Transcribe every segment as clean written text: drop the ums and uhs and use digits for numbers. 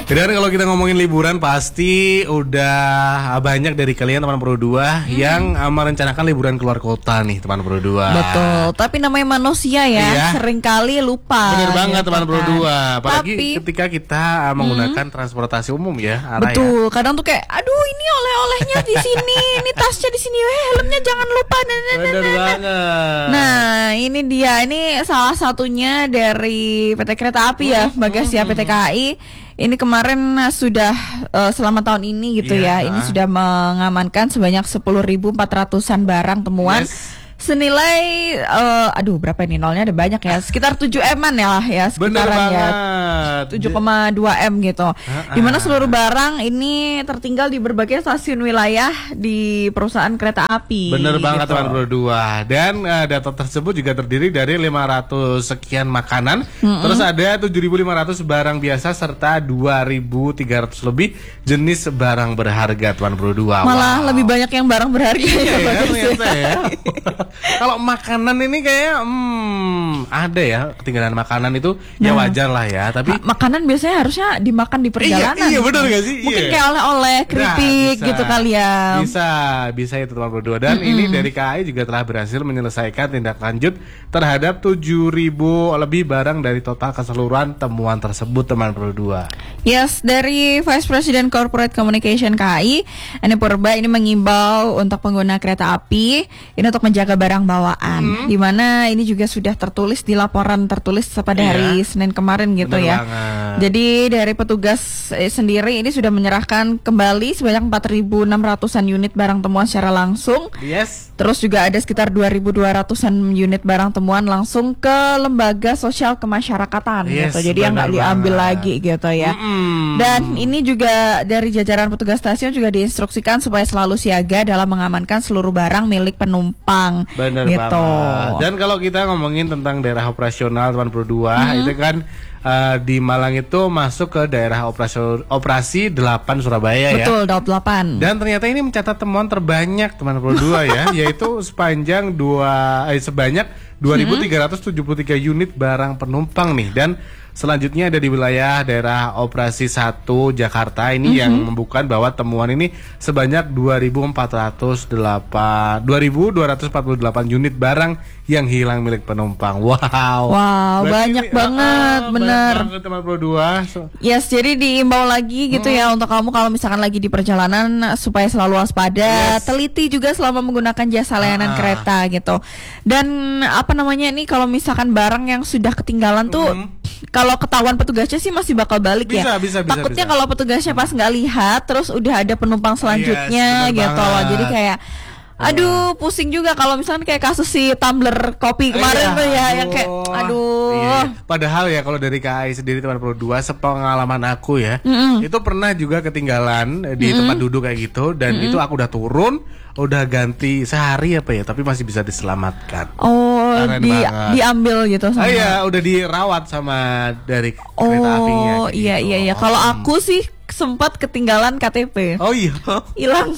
Dan kalau kita ngomongin liburan pasti udah banyak dari kalian teman Pro 2 yang merencanakan liburan keluar kota nih teman Pro 2. Betul, tapi namanya manusia ya, seringkali lupa. Bener banget gitu teman Pro 2. Apalagi tapi, ketika kita menggunakan transportasi umum ya, betul, kadang tuh kayak aduh ini oleh-olehnya di sini, ini tasnya di sini, helmnya jangan lupa. Bener banget. Nah, ini dia, ini salah satunya dari PT Kereta Api ya, Bagasia PT KAI. Ini kemarin sudah selama tahun ini gitu ya, ini sudah mengamankan sebanyak 10.400-an barang temuan. Senilai berapa ini nolnya ada banyak ya, sekitar 7M-an ya sekitaran ya, 7,2 M gitu. Dimana seluruh barang ini tertinggal di berbagai stasiun wilayah di perusahaan kereta api. Bener banget gitu. teman Pro 2. Dan data tersebut juga terdiri dari 500 sekian makanan, terus ada 7.500 barang biasa serta 2.300 lebih jenis barang berharga teman Pro 2. Malah lebih banyak yang barang berharga ya. Kalau makanan ini kayak ada ya ketinggalan makanan itu ya wajar lah ya, tapi makanan biasanya harusnya dimakan di perjalanan. Iya benar gak sih? Mungkin kayak oleh-oleh, keripik gitu kali ya. Bisa itu teman Pro 2. Dan ini dari KAI juga telah berhasil menyelesaikan tindak lanjut terhadap 7.000 lebih barang dari total keseluruhan temuan tersebut teman Pro 2. Yes, dari Vice President Corporate Communication KAI, Eni Purba ini mengimbau untuk pengguna kereta api ini untuk menjaga barang bawaan, di mana ini juga sudah tertulis di laporan tertulis pada hari Senin kemarin gitu. Bener ya. Banget. Jadi dari petugas sendiri ini sudah menyerahkan kembali sebanyak 4.600-an unit barang temuan secara langsung. Yes. Terus juga ada sekitar 2.200-an unit barang temuan langsung ke lembaga sosial kemasyarakatan gitu. Jadi yang nggak diambil lagi gitu ya. Dan ini juga dari jajaran petugas stasiun juga diinstruksikan supaya selalu siaga dalam mengamankan seluruh barang milik penumpang. Bener gitu. banget. Dan kalau kita ngomongin tentang daerah operasional teman Pro 2, itu kan di Malang itu masuk ke daerah operasi 8 Surabaya. Betul, ya. Betul, 8. Dan ternyata ini mencatat temuan terbanyak teman Pro 2 ya, yaitu sebanyak 2.373 unit barang penumpang nih. Dan selanjutnya ada di wilayah daerah operasi 1 Jakarta ini yang membuka bahwa temuan ini sebanyak 2.248 unit barang yang hilang milik penumpang. Wow. Wow, banyak banget, bener. Banget teman Pro 2. Yes, jadi diimbau lagi gitu ya untuk kamu kalau misalkan lagi di perjalanan supaya selalu waspada, teliti juga selama menggunakan jasa layanan kereta gitu. Dan apa namanya ini kalau misalkan barang yang sudah ketinggalan tuh kalau ketahuan petugasnya sih masih bakal balik ya. Takutnya kalau petugasnya pas nggak lihat terus udah ada penumpang selanjutnya gitu loh. Jadi kayak aduh pusing juga kalau misalnya kayak kasus si tumbler kopi kemarin tuh ya yang kayak aduh. Padahal ya kalau dari KAI sendiri teman Pro 2 sepengalaman aku ya itu pernah juga ketinggalan di tempat duduk kayak gitu. Dan itu aku udah turun, udah ganti sehari apa ya, tapi masih bisa diselamatkan. Diambil gitu sama. Iya, udah dirawat sama dari kereta apinya. Iya. Kalau aku sih sempat ketinggalan KTP. Oh iya. Hilang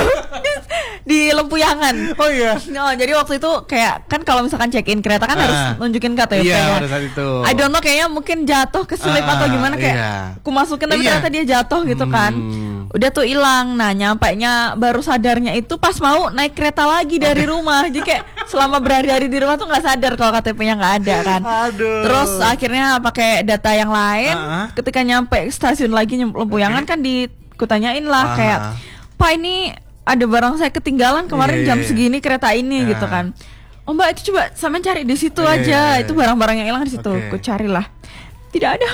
di Lempuyangan. Oh iya. No, jadi waktu itu kayak kan kalau misalkan check in kereta kan harus nunjukin KTP. Iya, pada saat itu. I don't know, kayaknya mungkin jatuh keselip atau gimana kayak aku masukin tapi ternyata dia jatuh gitu kan. Udah tuh hilang. Nah, nyampainya baru sadarnya itu pas mau naik kereta lagi dari rumah. Jadi kayak selama berhari-hari di rumah tuh nggak sadar kalau KTP-nya nggak ada kan. Aduh. Terus akhirnya pakai data yang lain. Ketika nyampe stasiun lagi Lempuyangan kan dikutanyain lah kayak, Pak ini ada barang saya ketinggalan kemarin jam segini kereta ini gitu kan. Oh Mbak itu coba sampean cari di situ aja. Itu barang-barang yang hilang di situ. Aku carilah. Tidak ada.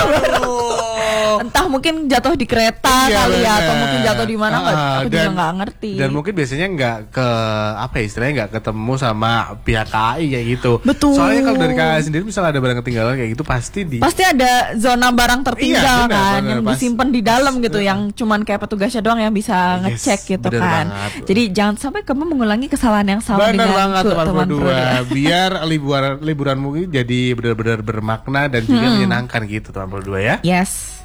Entah mungkin jatuh di kereta kali ya, atau mungkin jatuh di mana aku juga nggak ngerti. Dan mungkin biasanya nggak ke apa ya istilahnya, nggak ketemu sama pihak KAI kayak gitu. Betul. Soalnya kalau dari KAI sendiri misalnya ada barang ketinggalan kayak gitu pasti ada zona barang tertinggal yang disimpan di dalam gitu, yang cuman kayak petugasnya doang yang bisa ngecek gitu kan. Jadi jangan sampai kamu mengulangi kesalahan yang sama dengan teman Pro 2. Biar liburanmu jadi benar-benar bermakna dan juga menyenangkan gitu teman Pro 2 ya. Yes.